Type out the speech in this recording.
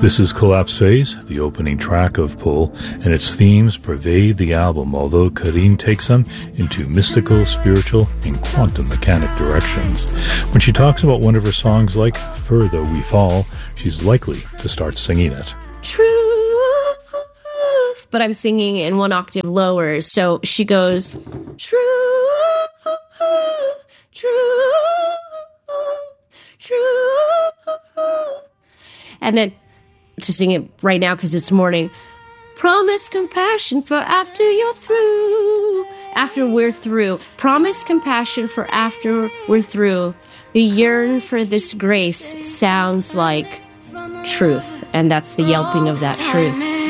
This is Collapse Phase, the opening track of Pull, and its themes pervade the album, although Karine takes them into mystical, spiritual, and quantum mechanic directions. When she talks about one of her songs like Further We Fall, she's likely to start singing it. Truth, but I'm singing in one octave lower, so she goes, truth, truth, truth, and then to sing it right now because it's morning. Promise compassion for after you're through. After we're through. Promise compassion for after we're through. The yearn for this grace sounds like truth, and that's the yelping of that truth.